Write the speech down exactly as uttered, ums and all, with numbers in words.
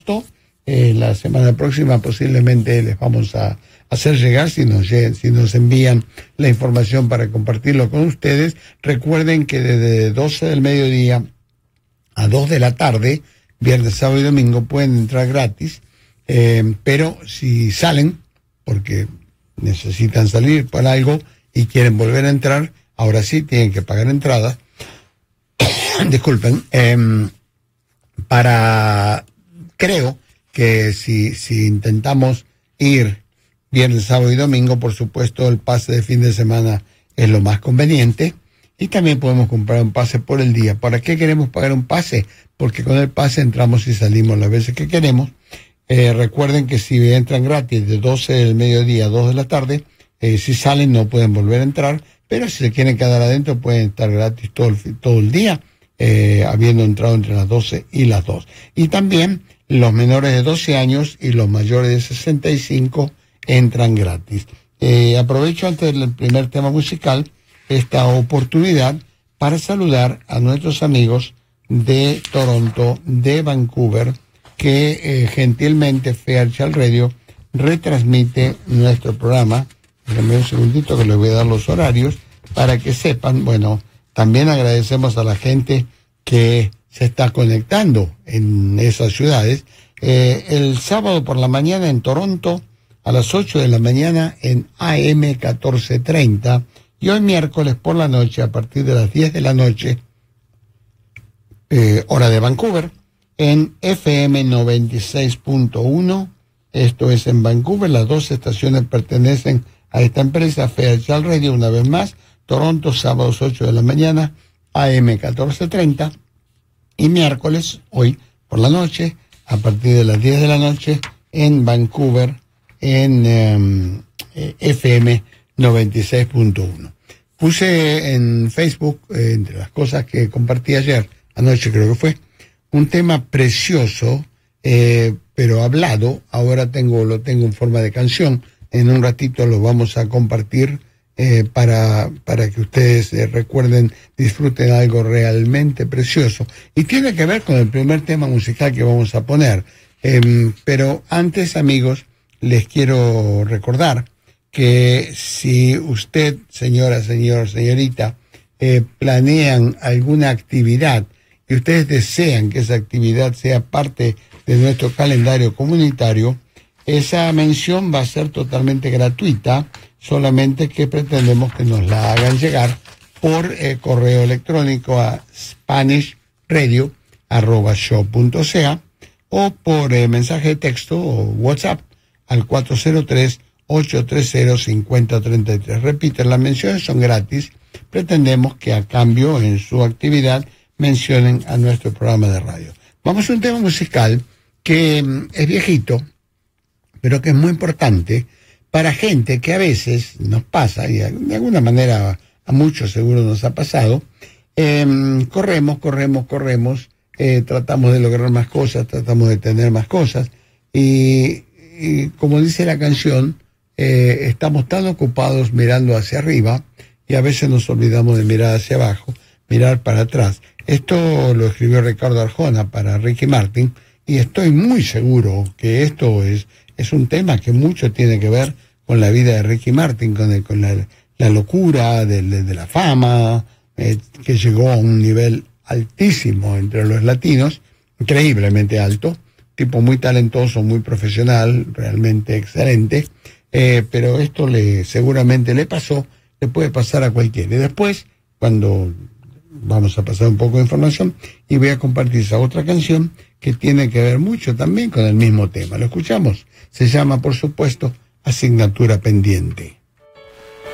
Eh, la semana próxima posiblemente les vamos a hacer llegar, si nos, si nos envían la información para compartirlo con ustedes. Recuerden que desde doce del mediodía a dos de la tarde, viernes, sábado y domingo, pueden entrar gratis, eh, pero si salen, porque necesitan salir por algo y quieren volver a entrar, ahora sí tienen que pagar entrada. Disculpen, eh, para, creo que si, si intentamos ir viernes, sábado y domingo, por supuesto el pase de fin de semana es lo más conveniente, y también podemos comprar un pase por el día. ¿Para qué queremos pagar un pase? Porque con el pase entramos y salimos las veces que queremos. Eh, recuerden que si entran gratis de doce del mediodía a dos de la tarde, eh, si salen no pueden volver a entrar, pero si se quieren quedar adentro pueden estar gratis todo el, todo el día, eh, habiendo entrado entre las doce y las dos. Y también los menores de doce años y los mayores de sesenta y cinco entran gratis. Eh, aprovecho antes del primer tema musical esta oportunidad para saludar a nuestros amigos de Toronto, de Vancouver, que eh, gentilmente Fairchild Radio retransmite nuestro programa. Déjenme un segundito que les voy a dar los horarios para que sepan. Bueno, también agradecemos a la gente que se está conectando en esas ciudades. Eh, el sábado por la mañana en Toronto, a las ocho de la mañana en A M catorce treinta, y hoy miércoles por la noche, a partir de las diez de la noche, eh, hora de Vancouver, en F M noventa y seis punto uno, esto es en Vancouver. Las dos estaciones pertenecen a esta empresa, Fairchild Radio. Una vez más, Toronto, sábados ocho de la mañana, A M catorce treinta, y miércoles, hoy por la noche, a partir de las diez de la noche, en Vancouver, en um, F M noventa y seis punto uno. Puse en Facebook, eh, entre las cosas que compartí ayer, anoche creo que fue, un tema precioso, eh, pero hablado. Ahora tengo lo tengo en forma de canción. En un ratito lo vamos a compartir eh, para, para que ustedes eh, recuerden, disfruten algo realmente precioso. Y tiene que ver con el primer tema musical que vamos a poner. Eh, pero antes, amigos, les quiero recordar que si usted, señora, señor, señorita, eh, planean alguna actividad y ustedes desean que esa actividad sea parte de nuestro calendario comunitario, esa mención va a ser totalmente gratuita, solamente que pretendemos que nos la hagan llegar por eh, correo electrónico a spanish radio arroba show punto c a o por eh, mensaje de texto o WhatsApp al cuatro cero tres, ocho tres cero, cinco cero tres tres. Repiten, las menciones son gratis. Pretendemos que a cambio en su actividad mencionen a nuestro programa de radio. Vamos a un tema musical que mm, es viejito, pero que es muy importante para gente que a veces nos pasa, y de alguna manera a muchos seguro nos ha pasado, eh, corremos, corremos, corremos, eh, tratamos de lograr más cosas, tratamos de tener más cosas, y, y como dice la canción, eh, estamos tan ocupados mirando hacia arriba, y a veces nos olvidamos de mirar hacia abajo, mirar para atrás. Esto lo escribió Ricardo Arjona para Ricky Martin, y estoy muy seguro que esto es, es un tema que mucho tiene que ver con la vida de Ricky Martin, con, el, con la, la locura de, de, de la fama, eh, que llegó a un nivel altísimo entre los latinos, increíblemente alto, tipo muy talentoso, muy profesional, realmente excelente, eh, pero esto le seguramente le pasó, le puede pasar a cualquiera. Y después, cuando vamos a pasar un poco de información, y voy a compartir esa otra canción que tiene que ver mucho también con el mismo tema. ¿Lo escuchamos? Se llama, por supuesto, Asignatura Pendiente.